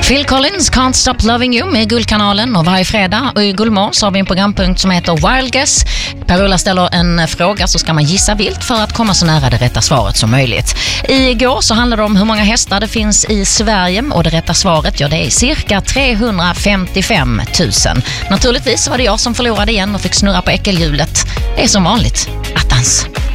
Phil Collins, Can't Stop Loving You med Guldkanalen, och varje fredag och i Guldmorgon så har vi en programpunkt som heter Wild Guess. Per-Ola ställer en fråga, så ska man gissa vilt för att komma så nära det rätta svaret som möjligt. Igår så handlade det om hur många hästar det finns i Sverige, och det rätta svaret, ja, det är cirka 355 000. Naturligtvis var det jag som förlorade igen och fick snurra på äckelhjulet. Det är som vanligt attans.